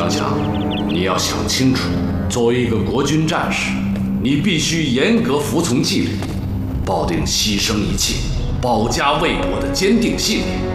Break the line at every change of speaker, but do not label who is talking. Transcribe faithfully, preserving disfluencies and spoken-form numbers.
将讲，你要想清楚，作为一个国军战士，你必须严格服从纪律，抱定牺牲一切、保家卫国的坚定信念。